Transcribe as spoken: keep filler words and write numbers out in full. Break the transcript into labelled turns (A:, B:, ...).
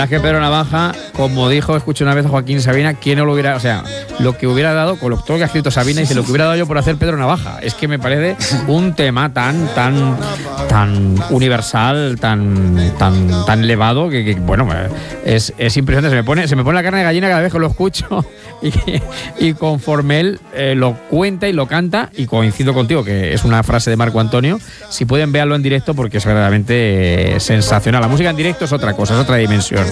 A: verdad es que Pedro Navaja, como dijo, escuché una vez a Joaquín Sabina, ¿quién no lo hubiera, o sea, lo que hubiera dado, con lo todo que ha escrito Sabina, dice, lo que hubiera dado yo por hacer Pedro Navaja? Es que me parece un tema tan, tan, tan universal, tan, tan, tan elevado, que, que bueno, es, es impresionante. Se me pone, se me pone la carne de gallina cada vez que lo escucho y, y conforme él eh, lo cuenta y lo canta, y coincido contigo, que es una frase de Marco Antonio, si pueden verlo en directo porque es verdaderamente eh, sensacional. La música en directo es otra cosa, es otra dimensión.